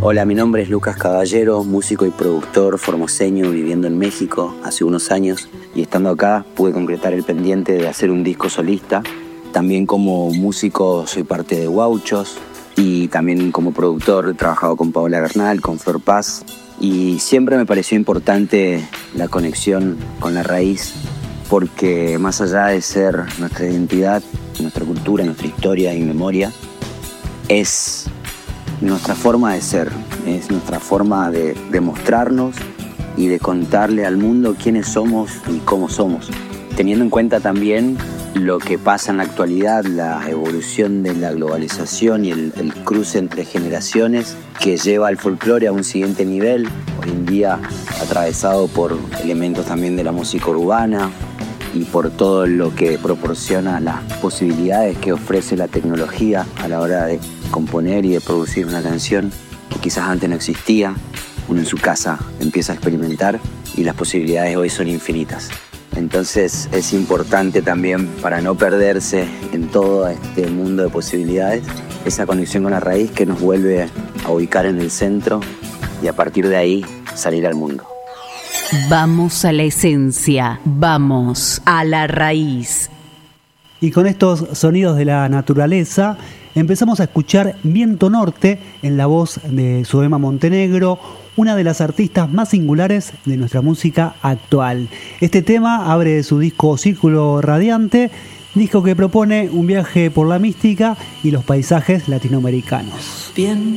Hola, mi nombre es Lucas Caballero, músico y productor formoseño viviendo en México hace unos años, y estando acá pude concretar el pendiente de hacer un disco solista. También como músico soy parte de Gauchos y también como productor he trabajado con Paola Bernal, con Flor Paz, y siempre me pareció importante la conexión con la raíz, porque más allá de ser nuestra identidad, nuestra cultura, nuestra historia y memoria, es nuestra forma de ser, es nuestra forma de mostrarnos y de contarle al mundo quiénes somos y cómo somos, teniendo en cuenta también lo que pasa en la actualidad, la evolución de la globalización y el cruce entre generaciones que lleva al folclore a un siguiente nivel, hoy en día atravesado por elementos también de la música urbana y por todo lo que proporciona las posibilidades que ofrece la tecnología a la hora de componer y de producir una canción que quizás antes no existía. Uno en su casa empieza a experimentar y las posibilidades hoy son infinitas. Entonces es importante también, para no perderse en todo este mundo de posibilidades, esa conexión con la raíz que nos vuelve a ubicar en el centro y a partir de ahí salir al mundo. Vamos a la esencia, vamos a la raíz. Y con estos sonidos de la naturaleza empezamos a escuchar Viento Norte en la voz de Zoema Montenegro, una de las artistas más singulares de nuestra música actual. Este tema abre su disco Círculo Radiante, disco que propone un viaje por la mística y los paisajes latinoamericanos. Bien.